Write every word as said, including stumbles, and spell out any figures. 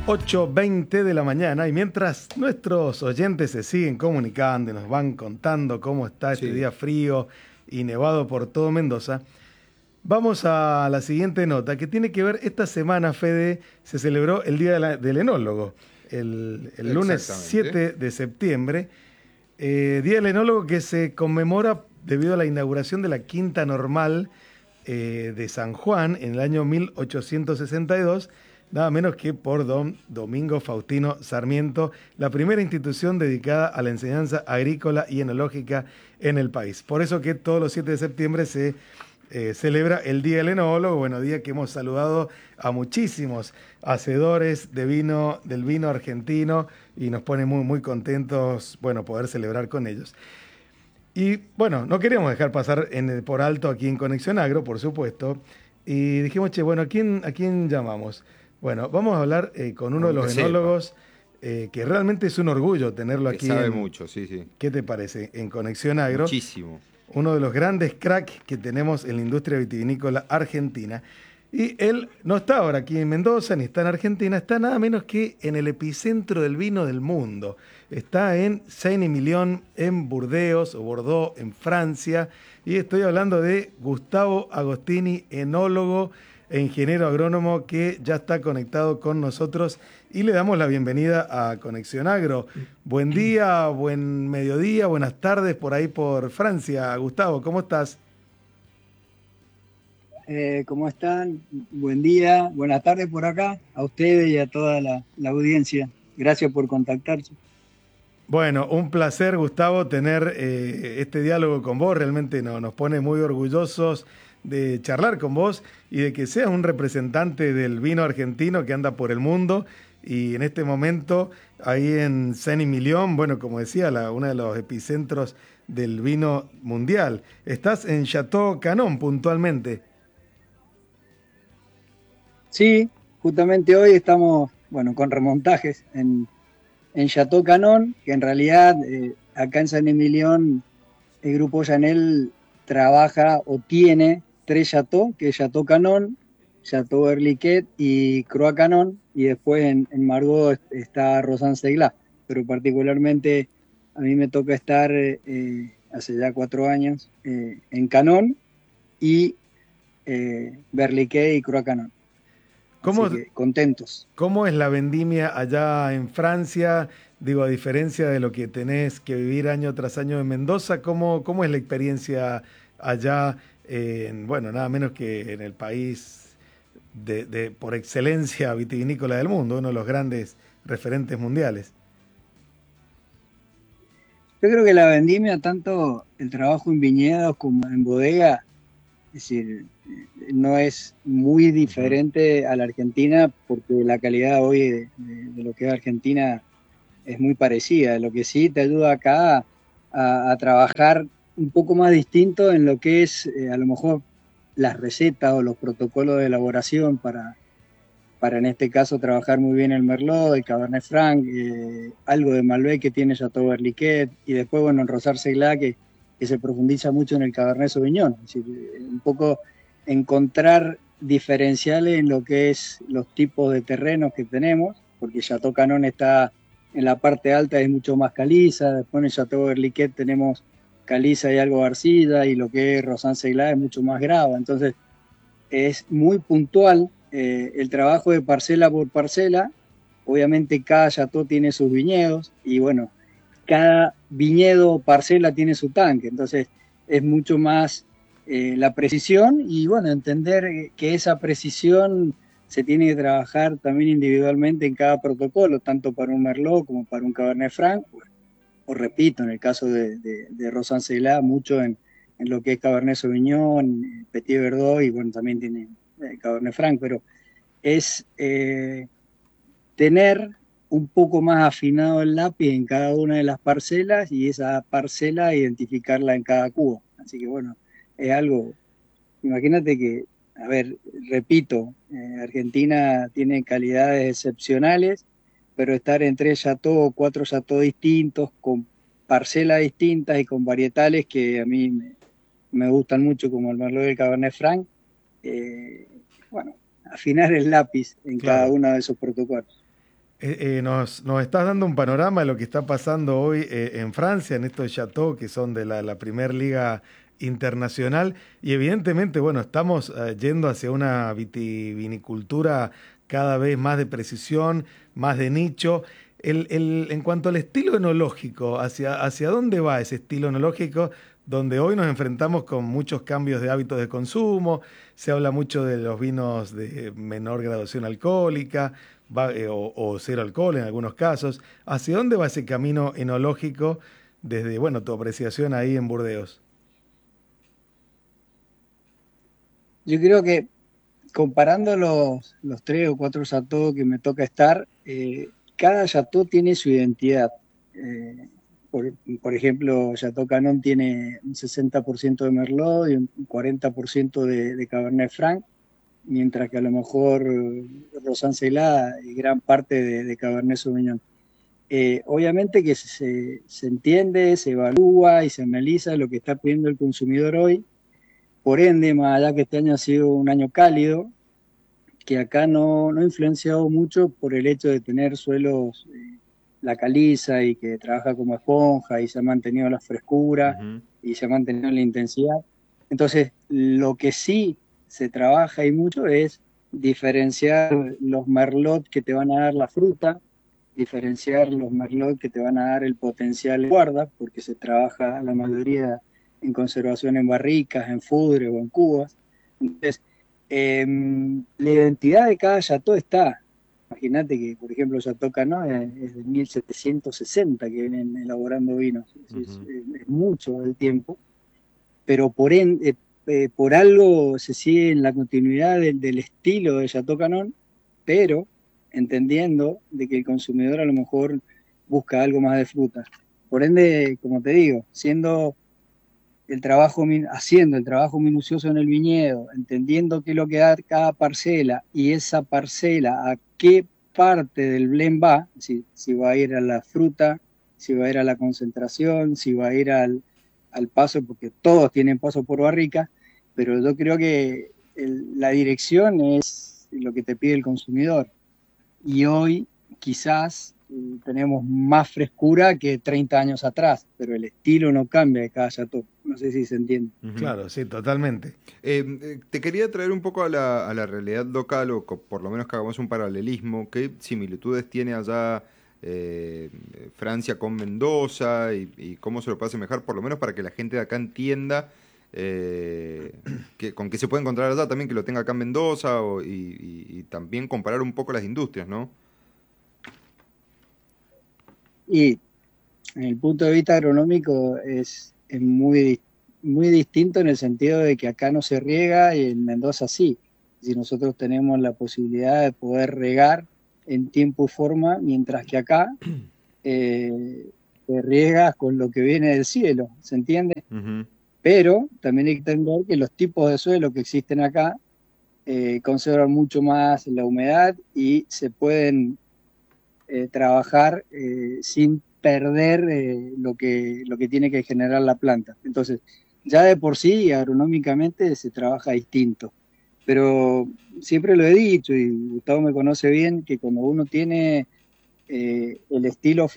ocho veinte de la mañana, y mientras nuestros oyentes se siguen comunicando y nos van contando cómo está este Sí. día frío y nevado por todo Mendoza, vamos a la siguiente nota que tiene que ver. Esta semana, Fede, se celebró el Día de la- del Enólogo, el, el lunes siete de septiembre, eh, Día del Enólogo que se conmemora debido a la inauguración de la Quinta Normal eh, de San Juan en el año mil ochocientos sesenta y dos, nada menos que por don Domingo Faustino Sarmiento, la primera institución dedicada a la enseñanza agrícola y enológica en el país. Por eso que todos los siete de septiembre se eh, celebra el Día del Enólogo, bueno, día que hemos saludado a muchísimos hacedores de vino, del vino argentino, y nos pone muy, muy contentos, bueno, poder celebrar con ellos. Y bueno, no queríamos dejar pasar en, por alto aquí en Conexión Agro, por supuesto, y dijimos, che, bueno, ¿a quién, a quién llamamos? Bueno, vamos a hablar eh, con uno de Aunque los sepa. enólogos, eh, que realmente es un orgullo tenerlo Que aquí sabe en, mucho, sí, sí. ¿qué te parece? En Conexión Agro, Muchísimo. uno de los grandes cracks que tenemos en la industria vitivinícola argentina. Y él no está ahora aquí en Mendoza, ni está en Argentina, está nada menos que en el epicentro del vino del mundo. Está en Saint-Emilion, en Burdeos o Bordeaux, en Francia. Y estoy hablando de Gustavo Agostini, enólogo e ingeniero agrónomo, que ya está conectado con nosotros. Y le damos la bienvenida a Conexión Agro. Buen día, buen mediodía, buenas tardes por ahí por Francia. Gustavo, ¿cómo estás? Eh, ¿cómo están? Buen día, buenas tardes por acá, a ustedes y a toda la, la audiencia. Gracias por contactarse. Bueno, un placer, Gustavo, tener eh, este diálogo con vos. Realmente no, nos pone muy orgullosos de charlar con vos y de que seas un representante del vino argentino que anda por el mundo. Y en este momento, ahí en Saint-Emilion, bueno, como decía, la, uno de los epicentros del vino mundial. Estás en Chateau Canon puntualmente. Sí, justamente hoy estamos, bueno, con remontajes en, en Chateau Canon, que en realidad eh, acá en San Emilión el Grupo Chanel trabaja o tiene tres chateaux, que es Chateau Canon, Chateau Erliquet y Croix Canon, y después en, en Margaux está Rosan Segla, pero particularmente a mí me toca estar eh, hace ya cuatro años eh, en Canon y eh, Berliquet y Croix Canon. ¿Cómo, Así que contentos. ¿Cómo es la vendimia allá en Francia? Digo, a diferencia de lo que tenés que vivir año tras año en Mendoza, ¿cómo, cómo es la experiencia allá, en, bueno, nada menos que en el país de, de, por excelencia vitivinícola del mundo, uno de los grandes referentes mundiales? Yo creo que la vendimia, tanto el trabajo en viñedos como en bodega, es decir, no es muy diferente a la Argentina porque la calidad hoy de, de, de lo que es Argentina es muy parecida. Lo que sí te ayuda acá a, a trabajar un poco más distinto en lo que es eh, a lo mejor las recetas o los protocolos de elaboración para, para en este caso trabajar muy bien el Merlot, el Cabernet Franc, eh, algo de Malbec que tiene Chateau Berliquet, y después, bueno, en Rosar Segla que, que se profundiza mucho en el Cabernet Sauvignon. Es decir, un poco encontrar diferenciales en lo que es los tipos de terrenos que tenemos, porque Chateau Canon está en la parte alta, es mucho más caliza, después en Chateau Berliquet tenemos caliza y algo de arcilla, y lo que es Rosan Segla es mucho más grava. Entonces es muy puntual eh, el trabajo de parcela por parcela. Obviamente cada chateau tiene sus viñedos y bueno, cada viñedo o parcela tiene su tanque, entonces es mucho más eh, la precisión y bueno, entender que esa precisión se tiene que trabajar también individualmente en cada protocolo, tanto para un Merlot como para un Cabernet Franc, o, o repito, en el caso de, de, de Rosan Segla, mucho en, en lo que es Cabernet Sauvignon, Petit Verdot y bueno, también tiene eh, Cabernet Franc, pero es eh, tener un poco más afinado el lápiz en cada una de las parcelas y esa parcela identificarla en cada cubo. Así que bueno, es algo, imagínate que, a ver, repito, eh, Argentina tiene calidades excepcionales, pero estar en tres chateaux o cuatro chateaux distintos, con parcelas distintas y con varietales que a mí me, me gustan mucho, como el Merlot y el Cabernet Franc, eh, bueno, afinar el lápiz en cada Claro. uno de esos protocolos. Eh, eh, nos, nos estás dando un panorama de lo que está pasando hoy eh, en Francia, en estos chateaux que son de la, la primer liga internacional, y evidentemente, bueno, estamos eh, yendo hacia una vitivinicultura cada vez más de precisión, más de nicho. El, el, en cuanto al estilo enológico, ¿hacia, hacia dónde va ese estilo enológico? Donde hoy nos enfrentamos con muchos cambios de hábitos de consumo, se habla mucho de los vinos de menor graduación alcohólica, va, eh, o, o cero alcohol en algunos casos. ¿Hacia dónde va ese camino enológico desde, bueno, tu apreciación ahí en Burdeos? Yo creo que comparando los, los tres o cuatro chateaux que me toca estar, eh, cada chateau tiene su identidad. Eh, por, por ejemplo, Chateau Canon tiene un sesenta por ciento de Merlot y un cuarenta por ciento de, de Cabernet Franc, mientras que a lo mejor eh, Rosan Celá y gran parte de, de Cabernet Sauvignon. Eh, obviamente que se, se entiende, se evalúa y se analiza lo que está pidiendo el consumidor hoy. Por ende, más allá que este año ha sido un año cálido, que acá no, no ha influenciado mucho por el hecho de tener suelos, eh, la caliza y que trabaja como esponja y se ha mantenido la frescura Ujú. y se ha mantenido la intensidad. Entonces, lo que sí se trabaja y mucho es diferenciar los merlot que te van a dar la fruta, diferenciar los merlot que te van a dar el potencial de guarda, porque se trabaja la mayoría en conservación en barricas, en fudre o en cubas. Entonces, eh, la identidad de cada chateau está. Imagínate que, por ejemplo, Chateau Canot es, es de mil setecientos sesenta que vienen elaborando vinos. Es, uh-huh. es, es mucho el tiempo, pero por, en, eh, eh, por algo se sigue en la continuidad del, del estilo de Chateau Canot, pero entendiendo de que el consumidor a lo mejor busca algo más de fruta. Por ende, como te digo, siendo el trabajo, haciendo el trabajo minucioso en el viñedo, entendiendo qué es lo que da cada parcela y esa parcela a qué parte del blend va, si, si va a ir a la fruta, si va a ir a la concentración, si va a ir al, al paso, porque todos tienen paso por barrica, pero yo creo que el, la dirección es lo que te pide el consumidor. Y hoy quizás eh, tenemos más frescura que treinta años atrás, pero el estilo no cambia de cada chateau. No sé si se entiende. Uh-huh. Claro, sí, totalmente. Eh, te quería traer un poco a la, a la realidad local, o por lo menos que hagamos un paralelismo. ¿Qué similitudes tiene allá eh, Francia con Mendoza y, y cómo se lo puede asemejar, por lo menos para que la gente de acá entienda eh, que, con qué se puede encontrar allá también, que lo tenga acá en Mendoza, o, y, y, y también comparar un poco las industrias, ¿no? Y en el punto de vista agronómico es, es muy, muy distinto en el sentido de que acá no se riega y en Mendoza sí. Si nosotros tenemos la posibilidad de poder regar en tiempo y forma, mientras que acá eh, te riegas con lo que viene del cielo, ¿se entiende? Uh-huh. Pero también hay que entender que los tipos de suelo que existen acá eh, conservan mucho más la humedad y se pueden eh, trabajar eh, sin perder eh, lo, que, lo que tiene que generar la planta. Entonces, ya de por sí, agronómicamente se trabaja distinto. Pero siempre lo he dicho, y Gustavo me conoce bien, que cuando uno tiene eh, el estilo